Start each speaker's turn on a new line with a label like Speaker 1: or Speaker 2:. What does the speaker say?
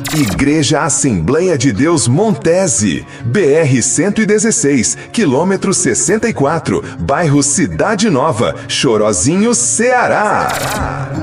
Speaker 1: Igreja Assembleia de Deus Montese, BR-116, quilômetro 64, bairro Cidade Nova, Chorozinho, Ceará.